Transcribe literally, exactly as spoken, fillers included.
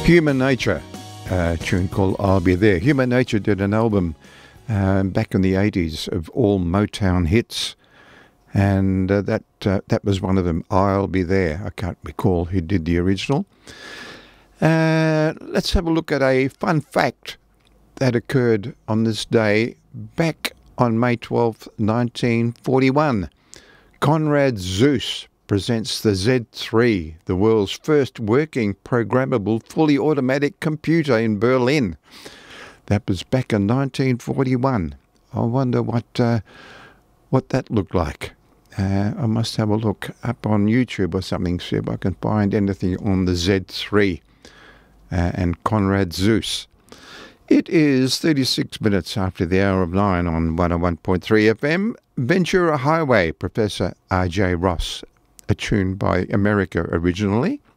Human Nature, a tune called I'll Be There. Human Nature did an album uh, back in the eighties of all Motown hits, and uh, that uh, that was one of them, I'll Be There. I can't recall who did the original. Uh, let's have a look at a fun fact that occurred on this day back on May twelfth, nineteen forty-one. Conrad Zuse presents the Z three, the world's first working programmable fully automatic computer in Berlin. That was back in nineteen forty-one. I wonder what uh, what that looked like. Uh, I must have a look up on YouTube or something, see if I can find anything on the Z three uh, and Conrad Zuse. It is thirty-six minutes after the hour of nine on one oh one point three F M. Ventura Highway, Professor R J Ross, a tune by America originally.